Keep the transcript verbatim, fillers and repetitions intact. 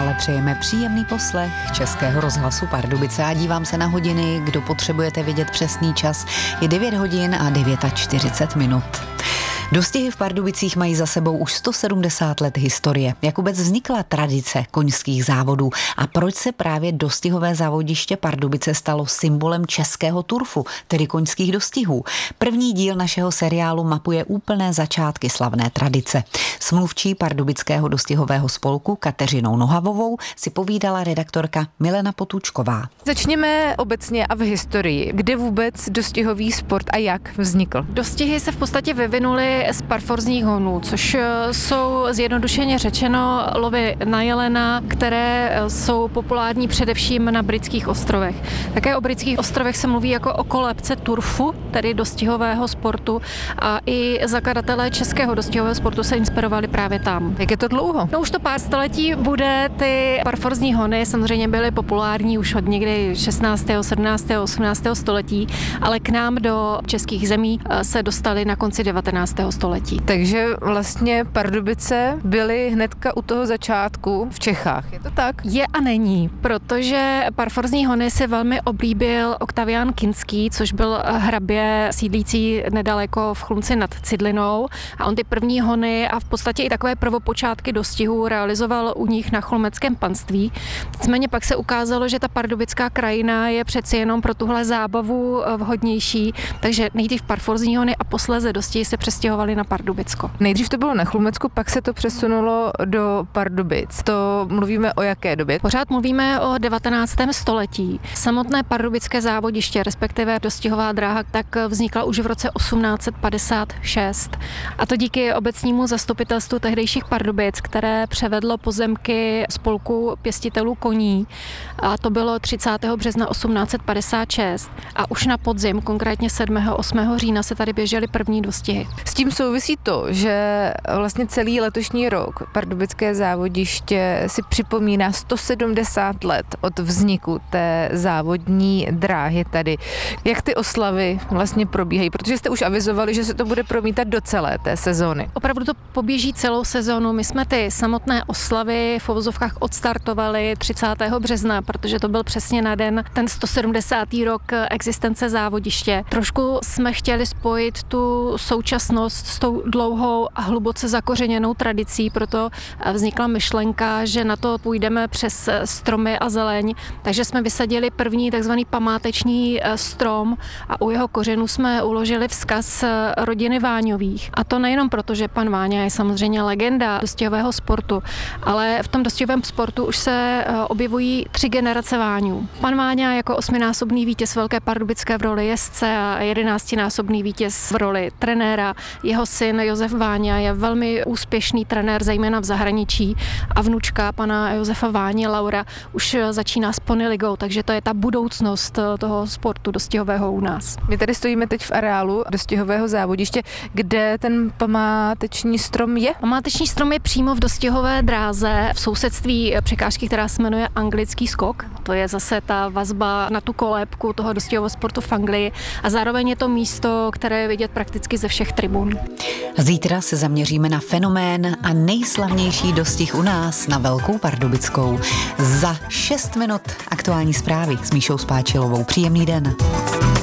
Stále přejeme příjemný poslech Českého rozhlasu Pardubice a dívám se na hodiny, kdo potřebujete vědět přesný čas. Je devět hodin a čtyřicet devět minut. Dostihy v Pardubicích mají za sebou už sto sedmdesát let historie. Jak vůbec vznikla tradice koňských závodů a proč se právě dostihové závodiště Pardubice stalo symbolem českého turfu, tedy koňských dostihů? První díl našeho seriálu mapuje úplné začátky slavné tradice. S mluvčí pardubického dostihového spolku Kateřinou Nohavovou si povídala redaktorka Milena Potůčková. Začněme obecně a v historii. Kde vůbec dostihový sport a jak vznikl? Dostihy se v podstatě vyvinuly z parforzních honů, což jsou zjednodušeně řečeno lovy na jelena, které jsou populární především na britských ostrovech. Také o britských ostrovech se mluví jako o kolébce turfu, tedy dostihového sportu, a i zakladatelé českého dostihového sportu se inspirovali právě tam. Jak je to dlouho? No už to pár století bude. Ty parforzní hony samozřejmě byly populární už od někdy šestnáctého, sedmnáctého, osmnáctého století, ale k nám do českých zemí se dostaly na konci devatenáctého století. Takže vlastně Pardubice byly hnedka u toho začátku v Čechách. Je to tak? Je a není, protože parforzní hony si velmi oblíbil Oktavián Kinský, což byl hrabě sídlící nedaleko v Chlumci nad Cidlinou, a on ty první hony a v podstatě i takové prvopočátky dostihů realizoval u nich na chlumeckém panství. Nicméně pak se ukázalo, že ta pardubická krajina je přeci jenom pro tuhle zábavu vhodnější, takže nejdřív parforzní hony a posléze dostihy se přestěhovali na Pardubicko. Nejdřív to bylo na Chlumecku, pak se to přesunulo do Pardubic. To mluvíme o jaké době? Pořád mluvíme o devatenáctém století. Samotné pardubické závodiště, respektive dostihová dráha, tak vznikla už v roce osmnáct set padesát šest. A to díky obecnímu zastupitelstvu tehdejších Pardubic, které převedlo pozemky spolku pěstitelů koní. A to bylo třicátého března osmnáct set padesát šest. A už na podzim, konkrétně sedmého osmého října, se tady běžely první dostihy. S tím souvisí to, že vlastně celý letošní rok pardubické závodiště si připomíná sto sedmdesát let od vzniku té závodní dráhy tady. Jak ty oslavy vlastně probíhají? Protože jste už avizovali, že se to bude promítat do celé té sezóny. Opravdu to poběží celou sezónu. My jsme ty samotné oslavy v uvozovkách odstartovali třicátého března, protože to byl přesně na den ten sto sedmdesátý rok existence závodiště. Trošku jsme chtěli spojit tu současnost s tou dlouhou a hluboce zakořeněnou tradicí, proto vznikla myšlenka, že na to půjdeme přes stromy a zeleň, takže jsme vysadili první takzvaný památeční strom a u jeho kořenů jsme uložili vzkaz rodiny Váňových. A to nejenom proto, že pan Váňa je samozřejmě legenda dostihového sportu, ale v tom dostihovém sportu už se objevují tři generace Váňů. Pan Váňa jako osminásobný vítěz Velké pardubické v roli jezdce a jedenáctinásobný vítěz v roli trenéra. Jeho syn Josef Váňa je velmi úspěšný trenér, zejména v zahraničí, a vnučka pana Josefa Váni, Laura, už začíná s ponyligou, takže to je ta budoucnost toho sportu dostihového u nás. My tady stojíme teď v areálu dostihového závodiště, kde ten památeční strom je? Památeční strom je přímo v dostihové dráze v sousedství překážky, která se jmenuje anglický skok. To je zase ta vazba na tu kolébku toho dostihového sportu v Anglii a zároveň je to místo, které je vidět prakticky ze všech tribun. Zítra se zaměříme na fenomén a nejslavnější dostih u nás, na Velkou Pardubickou. Za šest minut aktuální zprávy s Míšou Spáčilovou. Příjemný den.